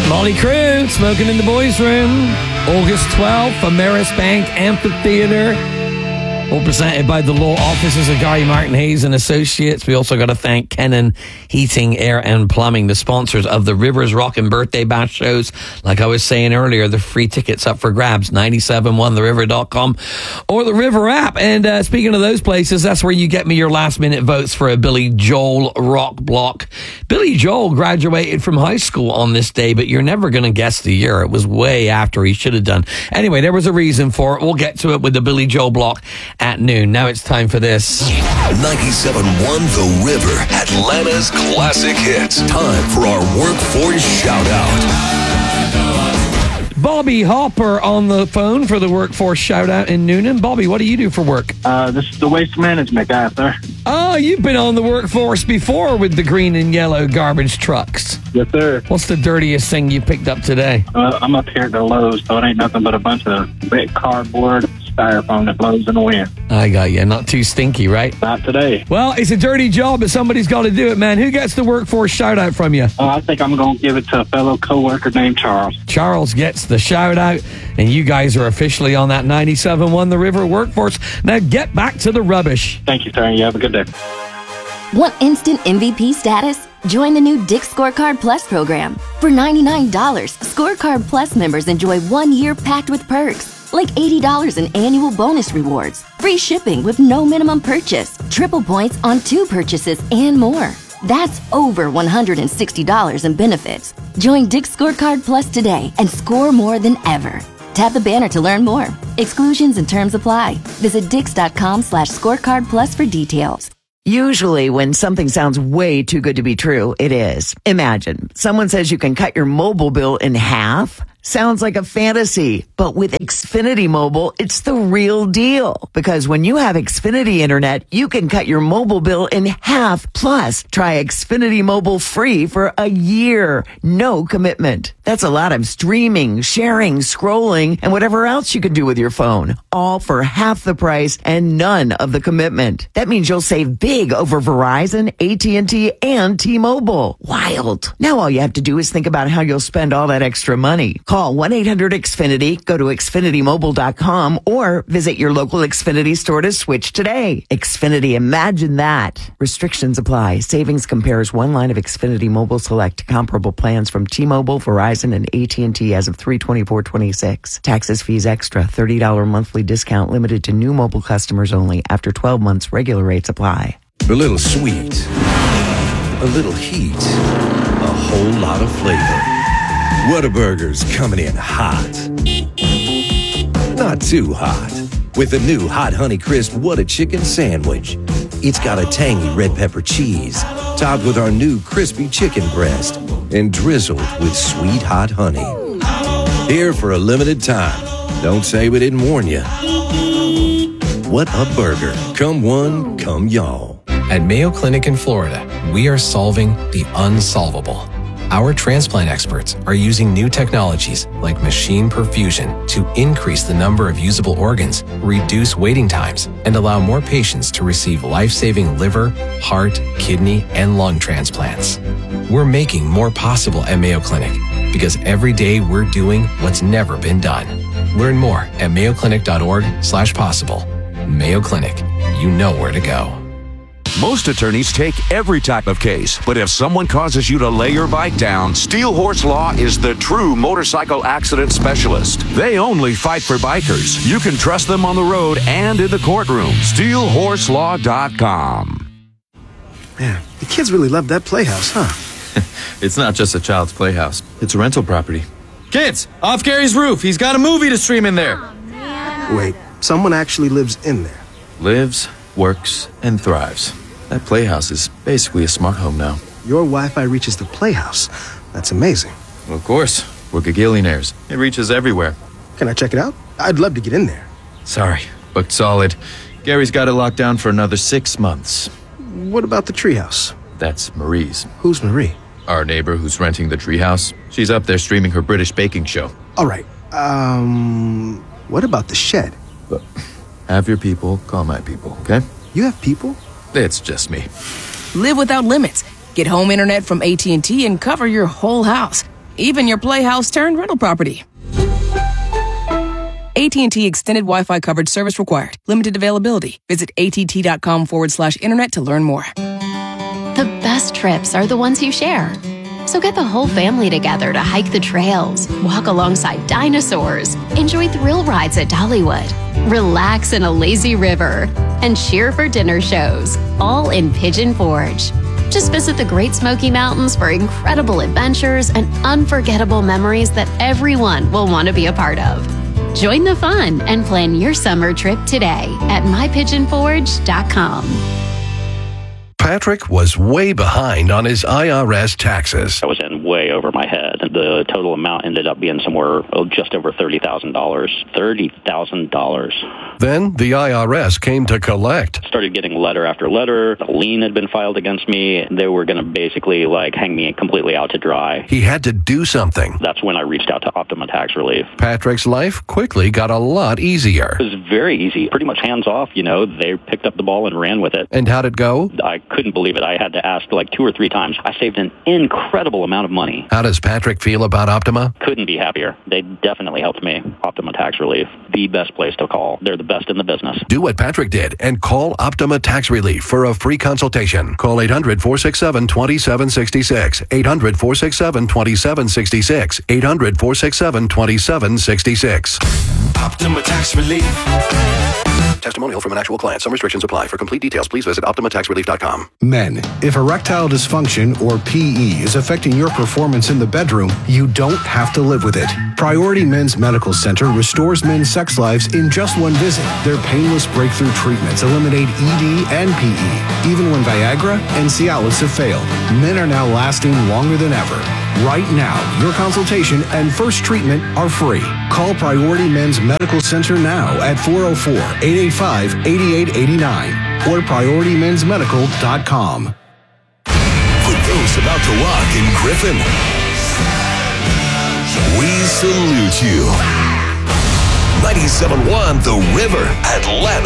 Molly Crew, Smoking in the Boys Room. August 12th, Ameris Bank Amphitheater. All presented by the law offices of Gary Martin Hayes and Associates. We also got to thank Kennan Heating, Air and Plumbing, the sponsors of the Rivers Rock and Birthday Bash shows. Like I was saying earlier, the free tickets up for grabs, 971theriver.com or the River app. And speaking of those places, that's where you get me your last minute votes for a Billy Joel rock block. Billy Joel graduated from high school on this day, but you're never going to guess the year. It was way after he should have done. Anyway, there was a reason for it. We'll get to it with the Billy Joel block at noon. Now it's time for this. 97.1 The River, Atlanta's classic hits. Time for our workforce shout out. Bobby Hopper on the phone for the workforce shout out in Noonan. Bobby, what do you do for work? This is the waste management guy, sir. Oh, you've been on the workforce before with the green and yellow garbage trucks. Yes, sir. What's the dirtiest thing you picked up today? I'm up here at the Lowe's, so it ain't nothing but a bunch of big cardboard styrofoam that blows in the wind. I got you. Not too stinky, right? Not today. Well, it's a dirty job, but somebody's got to do it, man. Who gets the workforce shout out from you? I think I'm going to give it to a fellow coworker named Charles. Charles gets the shout out, and you guys are officially on that 97.1 The River workforce. Now get back to the rubbish. Thank you, sir. You have a good day. Want instant MVP status? Join the new Dick's Scorecard Plus program. For $99, Scorecard Plus members enjoy 1 year packed with perks, like $80 in annual bonus rewards, free shipping with no minimum purchase, triple points on 2 purchases, and more. That's over $160 in benefits. Join Dick's Scorecard Plus today and score more than ever. Tap the banner to learn more. Exclusions and terms apply. Visit dix.com/scorecard plus for details. Usually when something sounds way too good to be true, it is. Imagine someone says you can cut your mobile bill in half. Sounds like a fantasy, but with Xfinity Mobile, it's the real deal. Because when you have Xfinity Internet, you can cut your mobile bill in half. Plus, try Xfinity Mobile free for a year. No commitment. That's a lot of streaming, sharing, scrolling, and whatever else you can do with your phone. All for half the price and none of the commitment. That means you'll save big over Verizon, AT&T, and T-Mobile. Wild. Now all you have to do is think about how you'll spend all that extra money. Call 1-800-XFINITY, go to XfinityMobile.com, or visit your local Xfinity store to switch today. Xfinity, imagine that. Restrictions apply. Savings compares one line of Xfinity Mobile Select comparable plans from T-Mobile, Verizon, and AT&T as of 3/24/26. Taxes, fees extra. $30 monthly discount limited to new mobile customers only. After 12 months, regular rates apply. A little sweet, a little heat, a whole lot of flavor. Whataburger's coming in hot. Not too hot. With the new Hot Honey Crisp What a Chicken Sandwich. It's got a tangy red pepper cheese, topped with our new crispy chicken breast, and drizzled with sweet hot honey. Here for a limited time. Don't say we didn't warn you. What a burger. Come one, come y'all. At Mayo Clinic in Florida, we are solving the unsolvable. Our transplant experts are using new technologies like machine perfusion to increase the number of usable organs, reduce waiting times, and allow more patients to receive life-saving liver, heart, kidney, and lung transplants. We're making more possible at Mayo Clinic because every day we're doing what's never been done. Learn more at mayoclinic.org/possible. Mayo Clinic, you know where to go. Most attorneys take every type of case, but if someone causes you to lay your bike down, Steel Horse Law is the true motorcycle accident specialist. They only fight for bikers. You can trust them on the road and in the courtroom. SteelHorseLaw.com. Man, the kids really love that playhouse, huh? It's not just a child's playhouse. It's a rental property. Kids, off Gary's roof. He's got a movie to stream in there. Wait, someone actually lives in there? Lives, works, and thrives. That playhouse is basically a smart home now. Your Wi-Fi reaches the playhouse. That's amazing. Well, of course. We're gagillionaires. It reaches everywhere. Can I check it out? I'd love to get in there. Sorry, booked solid. Gary's got it locked down for another 6 months. What about the treehouse? That's Marie's. Who's Marie? Our neighbor who's renting the treehouse. She's up there streaming her British baking show. All right. What about the shed? But have your people call my people, okay? You have people? It's just me. Live without limits. Get home internet from AT&T and cover your whole house. even your playhouse turned rental property. AT&T Extended Wi-Fi coverage service required. Limited availability. Visit att.com/internet to learn more. The best trips are the ones you share. So get the whole family together to hike the trails, walk alongside dinosaurs, enjoy thrill rides at Dollywood, relax in a lazy river, and cheer for dinner shows, all in Pigeon Forge. Just visit the Great Smoky Mountains for incredible adventures and unforgettable memories that everyone will want to be a part of. Join the fun and plan your summer trip today at mypigeonforge.com. Patrick was way behind on his IRS taxes. I was in way over my head. The total amount ended up being somewhere just over $30,000. $30,000. Then the IRS came to collect. Started getting letter after letter. A lien had been filed against me. They were going to basically hang me completely out to dry. He had to do something. That's when I reached out to Optima Tax Relief. Patrick's life quickly got a lot easier. It was very easy. Pretty much hands off, They picked up the ball and ran with it. And how'd it go? I couldn't believe it. I had to ask 2 or 3 times. I saved an incredible amount of money. How does Patrick feel about Optima? Couldn't be happier. They definitely helped me. Optima Tax Relief, the best place to call. They're the best in the business. Do what Patrick did and call Optima Tax Relief for a free consultation. Call 800-467-2766. 800-467-2766. 800-467-2766. Optima Tax Relief. Testimonial from an actual client. Some restrictions apply. For complete details, please visit OptimaTaxRelief.com. Men, if erectile dysfunction or PE is affecting your performance in the bedroom, you don't have to live with it. Priority Men's Medical Center restores men's sex lives in just one visit. Their painless breakthrough treatments eliminate ED and PE. Even when Viagra and Cialis have failed, men are now lasting longer than ever. Right now, your consultation and first treatment are free. Call Priority Men's Medical Center now at 404-885-8889 or PriorityMen'sMedical.com. For those about to rock in Griffin, we salute you. 97.1 The River, Atlanta.